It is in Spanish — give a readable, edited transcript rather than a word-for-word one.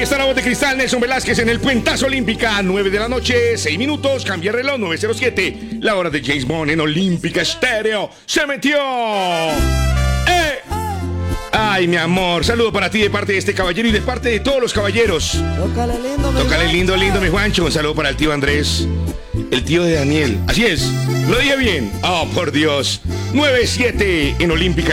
está la voz de cristal, Nelson Velázquez en el Puentazo Olímpica. 9 de la noche, 6 minutos, cambia el reloj, 9:07. La hora de James Bond en Olímpica Estéreo. ¡Se metió! Ay, mi amor, saludo para ti de parte de este caballero y de parte de todos los caballeros. Tócale lindo, mi Tócale lindo, lindo, mi Juancho. Un saludo para el tío Andrés, el tío de Daniel. Así es, lo dije bien. Oh, por Dios. 9:07 en Olímpica.